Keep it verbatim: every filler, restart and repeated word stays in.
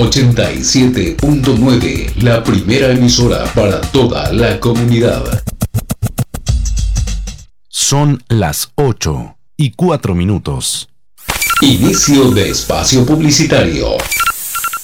ochenta y siete punto nueve, la primera emisora para toda la comunidad. Son las ocho y cuatro minutos. Inicio de espacio publicitario.